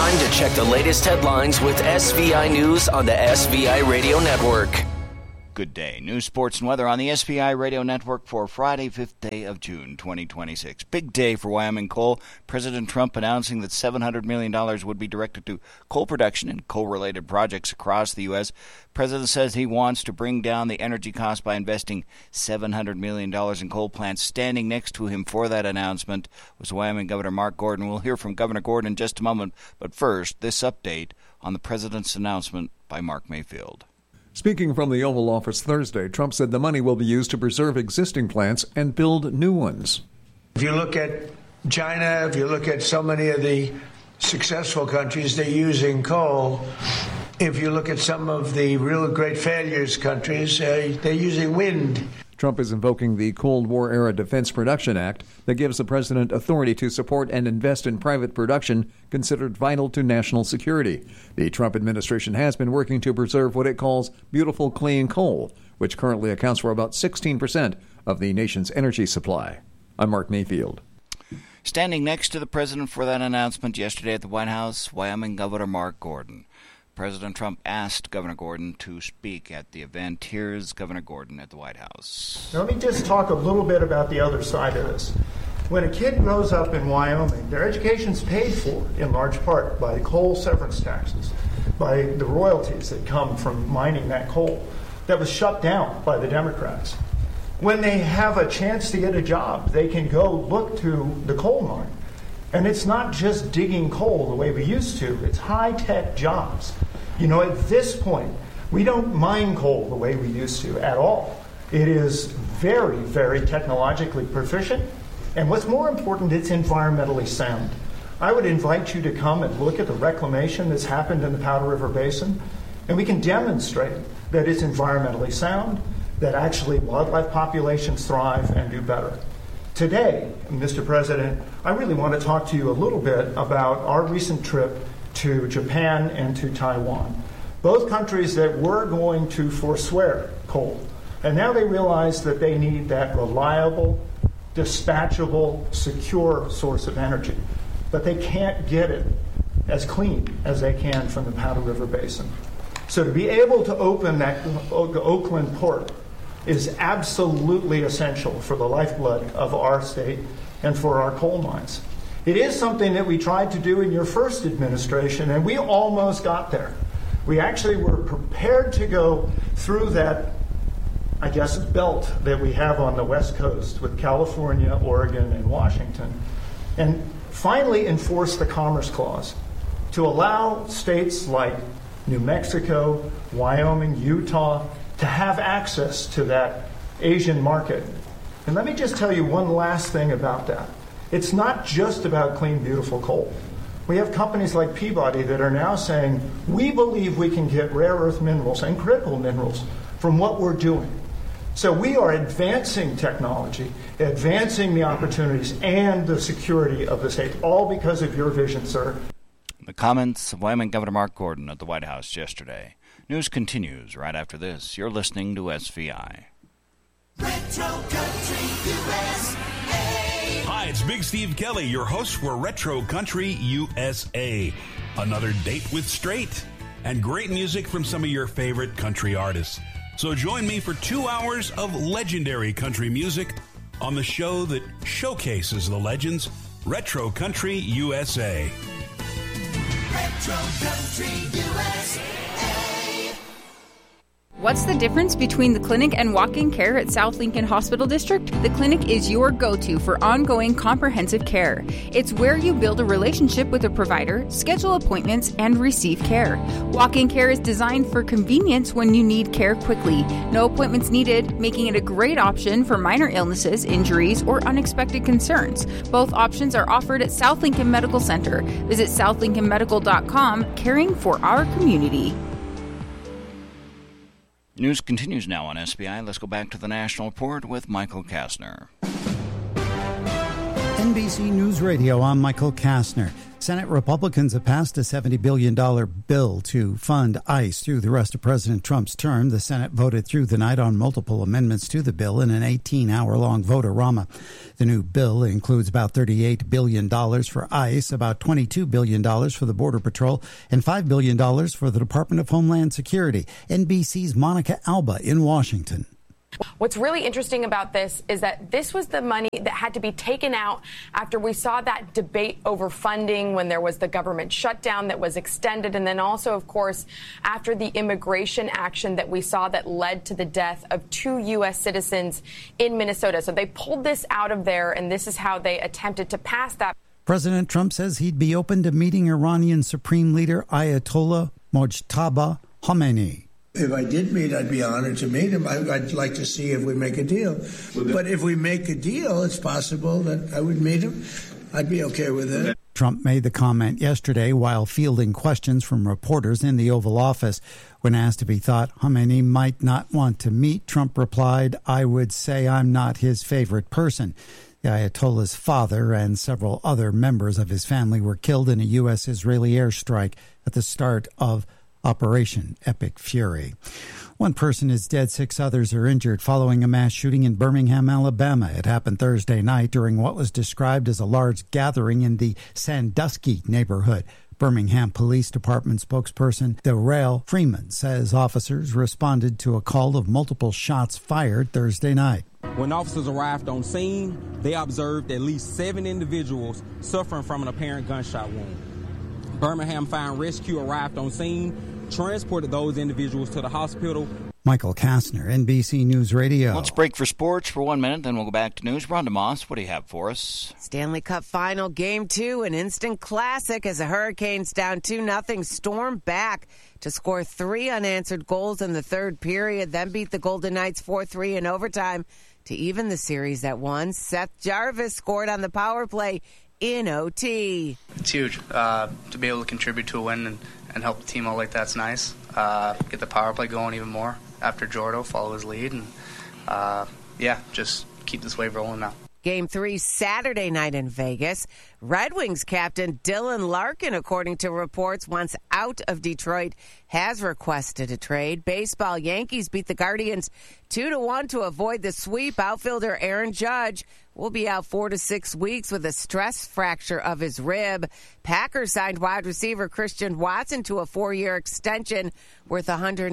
Time to check the latest headlines with SVI News on the SVI Radio Network. Good day. News, sports, and weather on the SVI Radio Network for Friday, 5th day of June, 2026. Big day for Wyoming coal. President Trump announcing that $700 million would be directed to coal production and coal-related projects across the U.S. President says he wants to bring down the energy cost by investing $700 million in coal plants. Standing next to him for that announcement was Wyoming Governor Mark Gordon. We'll hear from Governor Gordon in just a moment, but first, this update on the President's announcement by Mark Mayfield. Speaking from the Oval Office Thursday, Trump said the money will be used to preserve existing plants and build new ones. If you look at China, if you look at so many of the successful countries, they're using coal. If you look at some of the real great failures countries, they're using wind. Trump is invoking the Cold War-era Defense Production Act that gives the president authority to support and invest in private production considered vital to national security. The Trump administration has been working to preserve what it calls beautiful clean coal, which currently accounts for about 16% of the nation's energy supply. I'm Mark Mayfield. Standing next to the president for that announcement yesterday at the White House, Wyoming Governor Mark Gordon. President Trump asked Governor Gordon to speak at the event. Here's Governor Gordon at the White House. Now, let me just talk a little bit about the other side of this. When a kid grows up in Wyoming, their education's paid for in large part by coal severance taxes, by the royalties that come from mining that coal that was shut down by the Democrats. When they have a chance to get a job, they can go look to the coal mine. And it's not just digging coal the way we used to. It's high-tech jobs. You know, at this point, we don't mine coal the way we used to at all. It is very, very technologically proficient. And what's more important, it's environmentally sound. I would invite you to come and look at the reclamation that's happened in the Powder River Basin, and we can demonstrate that it's environmentally sound, that actually wildlife populations thrive and do better. Today, Mr. President, I really want to talk to you a little bit about our recent trip to Japan and to Taiwan, both countries that were going to forswear coal. And now they realize that they need that reliable, dispatchable, secure source of energy. But they can't get it as clean as they can from the Powder River Basin. So to be able to open that Oakland port is absolutely essential for the lifeblood of our state and for our coal mines. It is something that we tried to do in your first administration, and we almost got there. We actually were prepared to go through that, I guess, belt that we have on the West Coast with California, Oregon, and Washington, and finally enforce the Commerce Clause to allow states like New Mexico, Wyoming, Utah, to have access to that Asian market. And let me just tell you one last thing about that. It's not just about clean, beautiful coal. We have companies like Peabody that are now saying, we believe we can get rare earth minerals and critical minerals from what we're doing. So we are advancing technology, advancing the opportunities and the security of the state, all because of your vision, sir. The comments of Wyoming Governor Mark Gordon at the White House yesterday. News continues right after this. You're listening to SVI. Retro Country USA. Hi, it's Big Steve Kelly, your host for Retro Country USA. Another date with Straight and great music from some of your favorite country artists. So join me for 2 hours of legendary country music on the show that showcases the legends, Retro Country USA. Retro Country USA. What's the difference between the clinic and walk-in care at South Lincoln Hospital District? The clinic is your go-to for ongoing comprehensive care. It's where you build a relationship with a provider, schedule appointments, and receive care. Walk-in care is designed for convenience when you need care quickly. No appointments needed, making it a great option for minor illnesses, injuries, or unexpected concerns. Both options are offered at South Lincoln Medical Center. Visit southlincolnmedical.com, caring for our community. News continues now on SBI. Let's go back to the National Report with Michael Kastner. NBC News Radio, I'm Michael Kastner. Senate Republicans have passed a $70 billion bill to fund ICE through the rest of President Trump's term. The Senate voted through the night on multiple amendments to the bill in an 18-hour-long vote-a-rama. The new bill includes about $38 billion for ICE, about $22 billion for the Border Patrol, and $5 billion for the Department of Homeland Security. NBC's Monica Alba in Washington. What's really interesting about this is that this was the money that had to be taken out after we saw that debate over funding when there was the government shutdown that was extended. And then also, of course, after the immigration action that we saw that led to the death of 2 U.S. citizens in Minnesota. So they pulled this out of there, and this is how they attempted to pass that. President Trump says he'd be open to meeting Iranian Supreme Leader Ayatollah Mojtaba Khamenei. If I did meet, I'd be honored to meet him. I'd like to see if we make a deal. But if we make a deal, it's possible that I would meet him. I'd be okay with it. Trump made the comment yesterday while fielding questions from reporters in the Oval Office. When asked if he thought Khamenei might not want to meet, Trump replied, "I would say I'm not his favorite person." The Ayatollah's father and several other members of his family were killed in a U.S.-Israeli airstrike at the start of Operation Epic Fury. 1 person is dead, 6 others are injured following a mass shooting in Birmingham, Alabama. It happened Thursday night during what was described as a large gathering in the Sandusky neighborhood. Birmingham Police Department spokesperson Darrell Freeman says officers responded to a call of multiple shots fired Thursday night. When officers arrived on scene, they observed at least 7 individuals suffering from an apparent gunshot wound. Birmingham Fire and Rescue arrived on scene, transported those individuals to the hospital. Michael Kastner, NBC News Radio. Let's break for sports for 1 minute, then we'll go back to news. Rhonda Moss, what do you have for us? Stanley Cup Final Game 2, an instant classic as the Hurricanes down 2-0 stormed back to score 3 unanswered goals in the third period, then beat the Golden Knights 4-3 in overtime to even the series at 1. Seth Jarvis scored on the power play in OT. It's huge to be able to contribute to a win and help the team out like that's nice. Get the power play going even more after Jordo follow his lead, and just keep this wave rolling now. Game 3 Saturday night in Vegas. Red Wings captain Dylan Larkin, according to reports, once out of Detroit, has requested a trade. Baseball, Yankees beat the Guardians 2-1 to avoid the sweep. Outfielder Aaron Judge will be out 4 to 6 weeks with a stress fracture of his rib. Packers signed wide receiver Christian Watson to a 4-year extension worth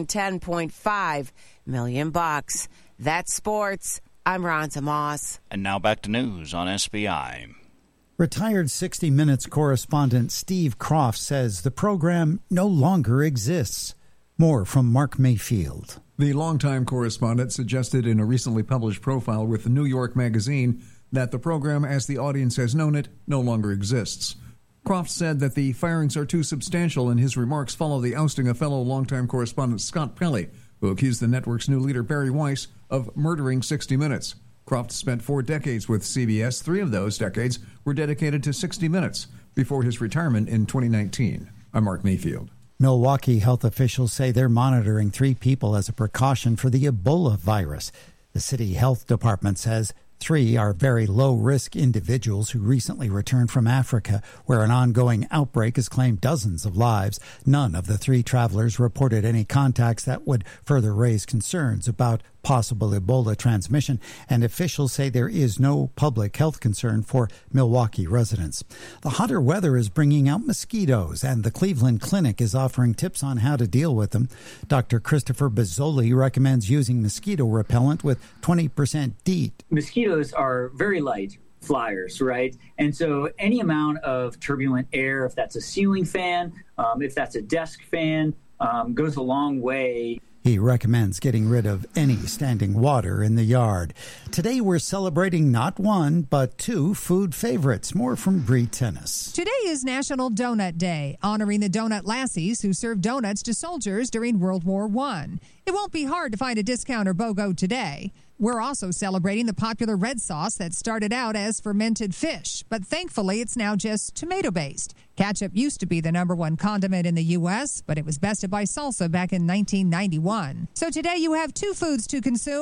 $110.5 million. That's sports. I'm Rhonda Moss. And now back to news on SBI. Retired 60 Minutes correspondent Steve Kroft says the program no longer exists. More from Mark Mayfield. The longtime correspondent suggested in a recently published profile with the New York Magazine that the program, as the audience has known it, no longer exists. Kroft said that the firings are too substantial, and his remarks follow the ousting of fellow longtime correspondent Scott Pelley, who accused the network's new leader Barry Weiss of murdering 60 Minutes. Kroft spent 4 decades with CBS. 3 of those decades were dedicated to 60 Minutes before his retirement in 2019. I'm Mark Mayfield. Milwaukee health officials say they're monitoring 3 people as a precaution for the Ebola virus. The city health department says 3 are very low-risk individuals who recently returned from Africa, where an ongoing outbreak has claimed dozens of lives. None of the 3 travelers reported any contacts that would further raise concerns about possible Ebola transmission, and officials say there is no public health concern for Milwaukee residents. The hotter weather is bringing out mosquitoes, and the Cleveland Clinic is offering tips on how to deal with them. Dr. Christopher Bozzoli recommends using mosquito repellent with 20% DEET. Mosquitoes are very light flyers, right? And so any amount of turbulent air, if that's a ceiling fan, if that's a desk fan, goes a long way. He recommends getting rid of any standing water in the yard. Today we're celebrating not 1, but 2 food favorites. More from Bree Tennis. Today is National Donut Day, honoring the donut lassies who served donuts to soldiers during World War I. It won't be hard to find a discount or BOGO today. We're also celebrating the popular red sauce that started out as fermented fish, but thankfully it's now just tomato-based. Ketchup used to be the #1 condiment in the U.S., but it was bested by salsa back in 1991. So today you have 2 foods to consume,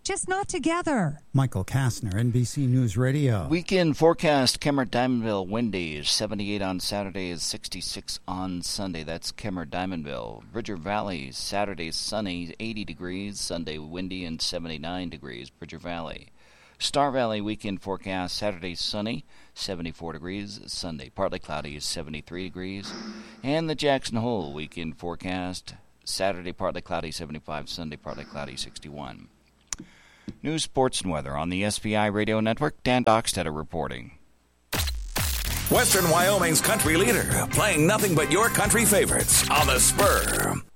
just not together. Michael Kastner, NBC News Radio. Weekend forecast: Kemmer, Diamondville, windy, 78 on Saturday, is 66 on Sunday. That's Kemmer, Diamondville. Bridger Valley, Saturday sunny, 80 degrees. Sunday windy and 79 degrees. Bridger Valley. Star Valley weekend forecast: Saturday sunny, 74 degrees. Sunday partly cloudy, 73 degrees. And the Jackson Hole weekend forecast: Saturday partly cloudy, 75. Sunday partly cloudy, 61. News, sports, and weather on the SVI Radio Network. Dan Dockstetter reporting. Western Wyoming's country leader, playing nothing but your country favorites on the Spur.